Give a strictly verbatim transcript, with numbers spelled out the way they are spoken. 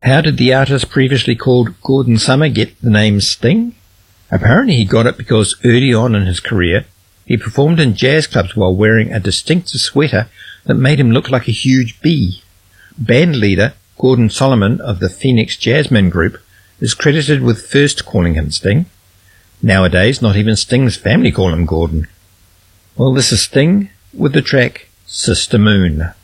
How did the artist previously called Gordon Summer get the name Sting? Apparently he got it because early on in his career he performed in jazz clubs while wearing a distinctive sweater that made him look like a huge bee. Band leader Gordon Solomon of the Phoenix Jazzmen group is credited with first calling him Sting. Nowadays, not even Sting's family call him Gordon. Well, this is Sting with the track Sister Moon.